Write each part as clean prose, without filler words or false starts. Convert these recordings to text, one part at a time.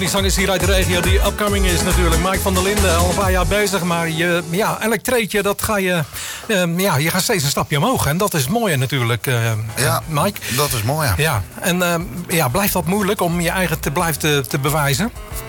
lievelingszangers hier uit de regio die upcoming is natuurlijk. Mike van der Linden, al een paar jaar bezig. Maar elektreetje, dat ga je... je gaat steeds een stapje omhoog. En dat is het mooie natuurlijk, Mike. Dat is mooi, ja. En blijft dat moeilijk om je eigen te blijven te bewijzen?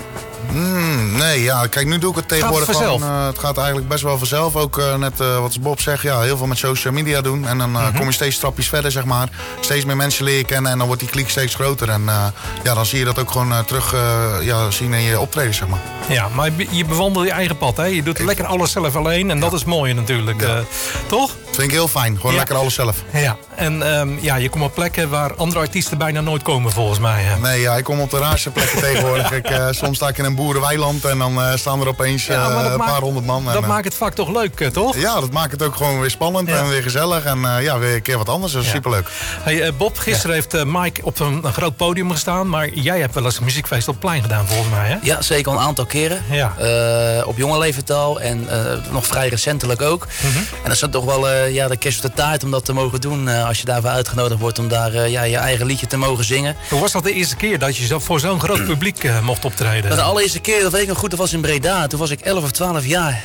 Nee, kijk, nu doe ik het tegenwoordig gewoon. Het gaat eigenlijk best wel vanzelf. Ook net wat Bob zegt, heel veel met social media doen. En dan kom je steeds stapjes verder, zeg maar. Steeds meer mensen leren kennen en dan wordt die kliek steeds groter. En dan zie je dat ook gewoon terug zien in je optreden, zeg maar. Ja, maar je bewandelt je eigen pad, hè? Je doet lekker alles zelf alleen en dat is mooi natuurlijk. Toch? Dat vind ik heel fijn, gewoon lekker alles zelf. Ja, en je komt op plekken waar andere artiesten bijna nooit komen, volgens mij. Nee, ik kom op de raarste plekken tegenwoordig. Soms sta ik in een boerenweiland en dan staan er opeens een paar honderd man. Dat maakt het vak toch leuk, toch? Ja, dat maakt het ook gewoon weer spannend en weer gezellig. En weer een keer wat anders, dat is superleuk. Hey, Bob, gisteren heeft Mike op een groot podium gestaan. Maar jij hebt wel eens een muziekfeest op het plein gedaan, volgens mij, hè? Ja, zeker al een aantal keren. Ja. Op jonge leeftijd al en nog vrij recentelijk ook. En dat is toch wel de kerst op de taart om dat te mogen doen. Als je daarvoor uitgenodigd wordt om daar je eigen liedje te mogen zingen. Hoe was dat de eerste keer dat je voor zo'n groot publiek mocht optreden? De allereerste keer, dat weet ik nog goed, dat was in Breda. Toen was ik 11 of 12 jaar.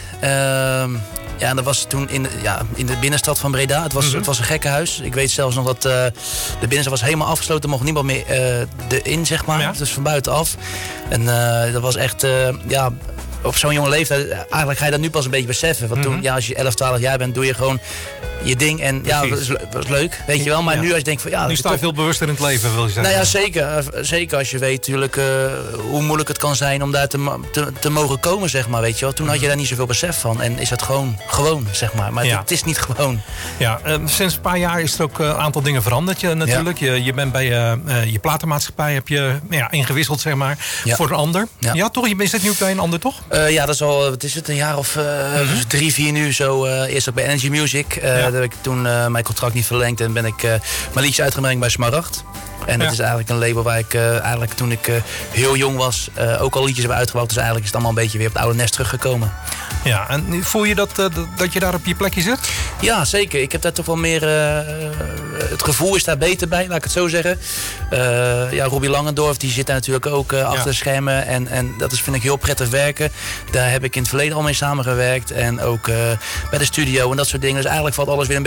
En dat was toen in de binnenstad van Breda. Het was een gekkenhuis. Ik weet zelfs nog dat de binnenstad was helemaal afgesloten. Er mocht niemand meer erin, zeg maar. Ja. Dus van buitenaf. En dat was echt... op zo'n jonge leeftijd, eigenlijk ga je dat nu pas een beetje beseffen. Want toen, als je 11, 12 jaar bent, doe je gewoon je ding. En dat was leuk, weet je wel. Maar nu als je denkt van nu sta je veel bewuster in het leven, wil je zeggen. Nou ja, zeker. Zeker als je weet natuurlijk hoe moeilijk het kan zijn om daar te mogen komen, zeg maar, weet je wel. Toen had je daar niet zoveel besef van. En is het gewoon, zeg maar. Maar het is niet gewoon. Ja, sinds een paar jaar is er ook een aantal dingen veranderd natuurlijk. Ja. Je bent bij je platenmaatschappij, heb je ingewisseld, zeg maar, voor een ander. Ja, toch? Je zit nu bij een ander, toch? Dat is al, wat is het, een jaar of 3, 4 nu zo. Eerst ook bij Energy Music. Daar heb ik toen mijn contract niet verlengd en ben ik mijn liedjes uitgebracht bij Smaragd. En dat is eigenlijk een label waar ik eigenlijk toen ik heel jong was ook al liedjes heb uitgebracht. Dus eigenlijk is het allemaal een beetje weer op het oude nest teruggekomen. Ja, en voel je dat je daar op je plekje zit? Ja, zeker. Ik heb daar toch wel meer... het gevoel is daar beter bij, laat ik het zo zeggen. Robbie Langendorf, die zit daar natuurlijk ook achter de schermen. En dat vind ik heel prettig werken. Daar heb ik in het verleden al mee samengewerkt. En ook bij de studio en dat soort dingen. Dus eigenlijk valt alles weer een